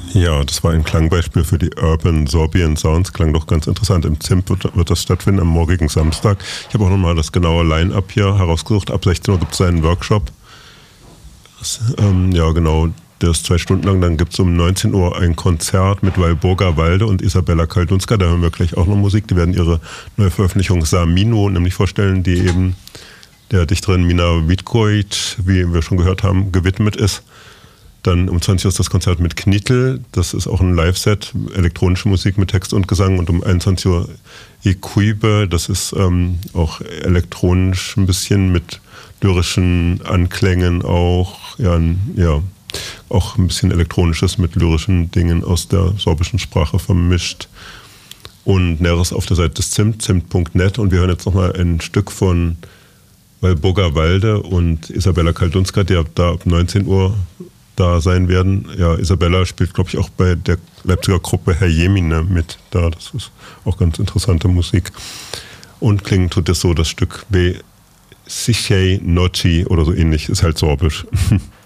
Ja, das war ein Klangbeispiel für die Urban Sorbian Sounds. Klang doch ganz interessant. Im Zimt wird das stattfinden am morgigen Samstag. Ich habe auch nochmal das genaue Line-Up hier herausgesucht. Ab 16 Uhr gibt es einen Workshop. Ja, genau. Der ist 2 Stunden lang. Dann gibt es um 19 Uhr ein Konzert mit Walburga Walde und Isabella Kaldunska. Da hören wir gleich auch noch Musik. Die werden ihre neue Veröffentlichung Samino nämlich vorstellen, die eben der Dichterin Mina Witkowitsch, wie wir schon gehört haben, gewidmet ist. Dann um 20 Uhr ist das Konzert mit Knittel. Das ist auch ein Live-Set, elektronische Musik mit Text und Gesang. Und um 21 Uhr Equipe, das ist auch elektronisch ein bisschen mit lyrischen Anklängen auch. Ja, auch ein bisschen Elektronisches mit lyrischen Dingen aus der sorbischen Sprache vermischt. Und Näheres auf der Seite des Zimt, zimt.net. Und wir hören jetzt nochmal ein Stück von Walburga Walde und Isabella Kaldunska, die da ab 19 Uhr da sein werden. Ja, Isabella spielt, glaube ich, auch bei der Leipziger Gruppe Herr Jemine mit da. Das ist auch ganz interessante Musik. Und klingen tut das so, das Stück Be Sichei Noci oder so ähnlich, ist halt sorbisch.